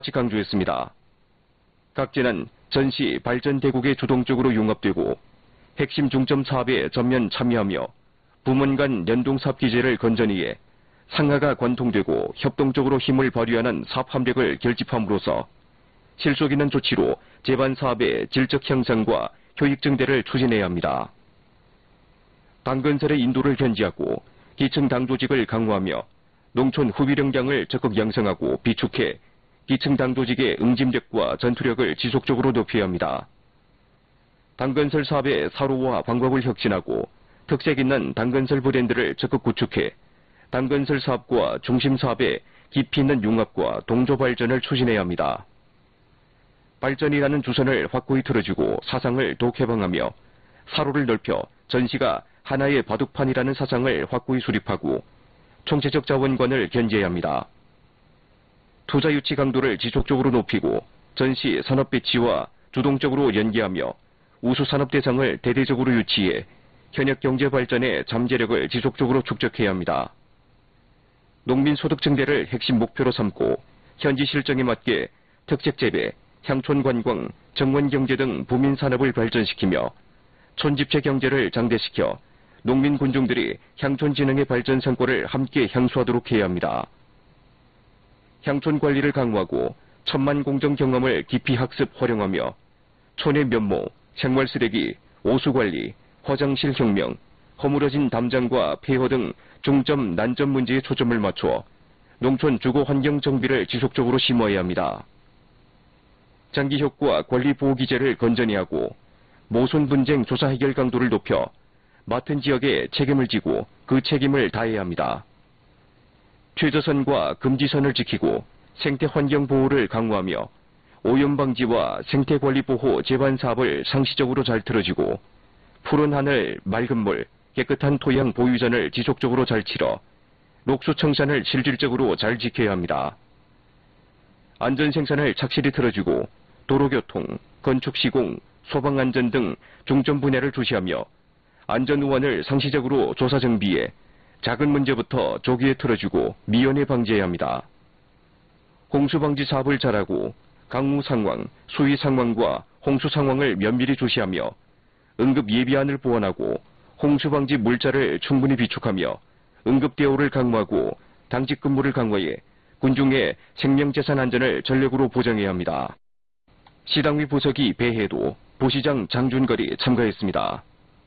강조했습니다. 각지는 전시 발전 대국에 주동적으로 융합되고 핵심 중점 사업에 전면 참여하며 부문 간 연동 사업 기제를 건전히 해 상하가 관통되고 협동적으로 힘을 발휘하는 사업 함력을 결집함으로써 실속 있는 조치로 제반 사업의 질적 향상과 효익 증대를 추진해야 합니다. 당건설의 인도를 견지하고 기층 당 조직을 강화하며 농촌 후비령량을 적극 양성하고 비축해 기층 당 조직의 응집력과 전투력을 지속적으로 높여야 합니다. 당건설 사업의 사로와 방법을 혁신하고 특색 있는 당건설 브랜드를 적극 구축해 당건설 사업과 중심 사업의 깊이 있는 융합과 동조 발전을 추진해야 합니다. 발전이라는 주선을 확고히 틀어주고 사상을 독해방하며 사로를 넓혀 전시가 하나의 바둑판이라는 사상을 확고히 수립하고 총체적 자원관을 견지해야 합니다. 투자 유치 강도를 지속적으로 높이고 전시 산업 배치와 주동적으로 연계하며 우수 산업 대상을 대대적으로 유치해 현역 경제 발전의 잠재력을 지속적으로 축적해야 합니다. 농민 소득 증대를 핵심 목표로 삼고 현지 실정에 맞게 특색 재배, 향촌 관광, 정원 경제 등 부민 산업을 발전시키며 촌집체 경제를 장대시켜 농민 군중들이 향촌 진흥의 발전 성과를 함께 향수하도록 해야 합니다. 향촌 관리를 강화하고 천만 공정 경험을 깊이 학습 활용하며 촌의 면모, 생활 쓰레기, 오수 관리, 화장실 혁명, 허물어진 담장과 폐허 등 중점 난점 문제에 초점을 맞추어 농촌 주거 환경 정비를 지속적으로 심화해야 합니다. 장기 효과 관리 보호 기제를 건전히 하고 모순 분쟁 조사 해결 강도를 높여 맡은 지역에 책임을 지고 그 책임을 다해야 합니다. 최저선과 금지선을 지키고 생태 환경 보호를 강화하며 오염 방지와 생태 관리 보호 제반 사업을 상시적으로 잘 틀어지고 푸른 하늘, 맑은 물, 깨끗한 토양 보유전을 지속적으로 잘 치러 녹수 청산을 실질적으로 잘 지켜야 합니다. 안전 생산을 착실히 틀어주고 도로교통, 건축 시공, 소방 안전 등 중점 분야를 주시하며 안전 우환을 상시적으로 조사 정비해 작은 문제부터 조기에 틀어주고 미연에 방지해야 합니다. 홍수 방지 사업을 잘하고 강우 상황, 수위 상황과 홍수 상황을 면밀히 주시하며 응급 예비안을 보완하고 홍수 방지 물자를 충분히 비축하며 응급 대우를 강화하고 당직 근무를 강화해 군중의 생명재산 안전을 전력으로 보장해야 합니다. 시당위 부서기 배해도 부시장 장준걸이 참가했습니다.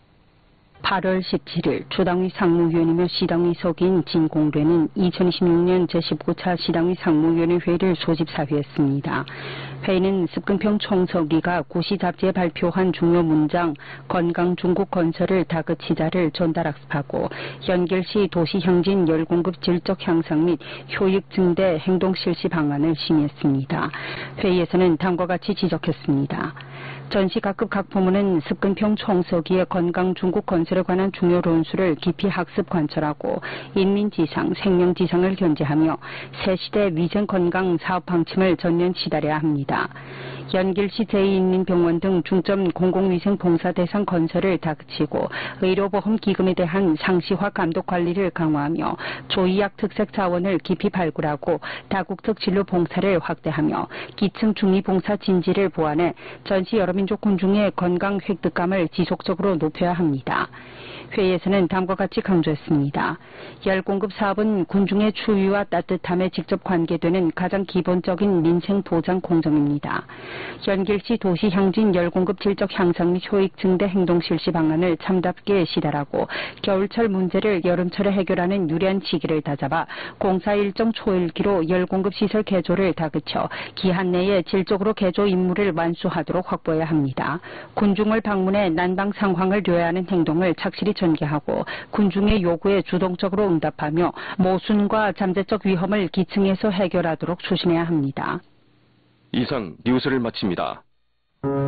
8월 17일 주당위 상무위원이며 시당위 서기인 진공래는 2026년 제19차 시당위 상무위원회 회의를 소집사회했습니다. 회의는 습근평 총서기가 고시 잡지에 발표한 중요 문장 건강 중국 건설을 다그치자를 전달 학습하고 연결시 도시 향진 열 공급 질적 향상 및 효익 증대 행동 실시 방안을 심의했습니다. 회의에서는 다음과 같이 지적했습니다. 전시 각급 각 부문은 습근평 총서기의 건강 중국 건설에 관한 중요論수를 깊이 학습 관철하고 인민지상, 생명지상을 견제하며 새시대 위생 건강 사업 방침을 전면 시달해야 합니다. 연길시 제2인민병원 등 중점 공공위생 봉사 대상 건설을 다그치고 의료보험기금에 대한 상시화 감독 관리를 강화하며 조의학 특색 자원을 깊이 발굴하고 다국적 진로 봉사를 확대하며 기층 중위 봉사 진지를 보완해 전시 여러민족 군중의 건강 획득감을 지속적으로 높여야 합니다. 회의에서는 다음과 같이 강조했습니다. 열 공급 사업은 군중의 추위와 따뜻함에 직접 관계되는 가장 기본적인 민생 보장 공정입니다. 연길시 도시 향진 열 공급 질적 향상 및 효익 증대 행동 실시 방안을 참답게 시달하고 겨울철 문제를 여름철에 해결하는 유리한 시기를 다잡아 공사 일정 초일기로 열 공급 시설 개조를 다그쳐 기한 내에 질적으로 개조 임무를 완수하도록 확보해야 합니다. 군중을 방문해 난방 상황을 료해하는 행동을 착실히 전개하고 군중의 요구에 주동적으로 응답하며 모순과 잠재적 위험을 기층에서 해결하도록 추진해야 합니다. 이상 뉴스를 마칩니다.